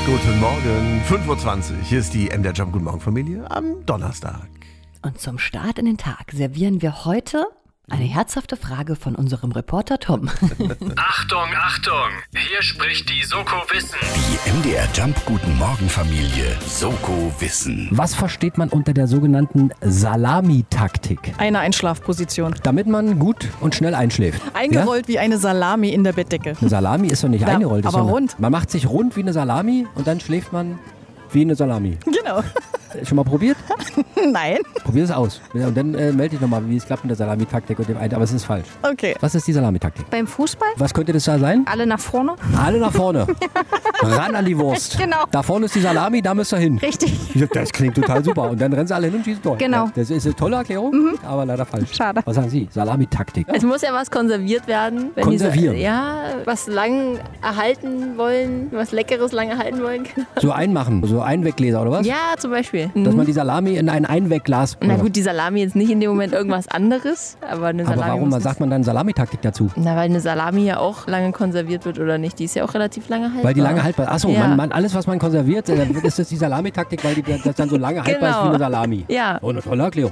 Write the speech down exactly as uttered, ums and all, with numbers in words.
Guten Morgen, fünf Uhr zwanzig. Hier ist die M D R Jump Guten Morgen Familie am Donnerstag. Und zum Start in den Tag servieren wir heute eine herzhafte Frage von unserem Reporter Tom. Achtung, Achtung! Hier spricht die Soko Wissen. Die M D R Jump Guten Morgen Familie Soko Wissen. Was versteht man unter der sogenannten Salami-Taktik? Eine Einschlafposition. Damit man gut und schnell einschläft. Eingerollt wie eine Salami in der Bettdecke. Eine Salami ist doch nicht Ja, eingerollt. ist aber doch- rund. Man macht sich rund wie eine Salami und dann schläft man wie eine Salami. Genau. Schon mal probiert? Nein. Probier es aus. Und dann äh, melde dich nochmal, wie es klappt mit der Salami-Taktik und dem einen. Aber es ist falsch. Okay. Was ist die Salami-Taktik? Beim Fußball? Was könnte das da sein? Alle nach vorne? Alle nach vorne. Ran an die Wurst. Genau. Da vorne ist die Salami, da müsst ihr hin. Richtig. Das klingt total super. Und dann rennen sie alle hin und schießen Tor. Genau. Ja, das ist eine tolle Erklärung, aber leider falsch. Schade. Was sagen Sie? Salami-Taktik. Es muss ja was konserviert werden. Wenn Konservieren? Die, ja, was lang erhalten wollen, was Leckeres lang erhalten wollen. So einmachen, so Einweggläser oder was? Ja, zum Beispiel. Dass man die Salami in ein Einwegglas... Na gut, die Salami jetzt nicht in dem Moment irgendwas anderes, aber eine aber Salami warum muss sagt man dann Salami-Taktik dazu? Na, weil eine Salami ja auch lange konserviert wird oder nicht. Die ist ja auch relativ lange haltbar. Weil die lange haltbar ist. Achso, Ja. man, man, alles was man konserviert, äh, dann ist das die Salami-Taktik, weil die, das dann so lange haltbar ist wie Genau. eine Salami. Ja. Oh, eine tolle Erklärung.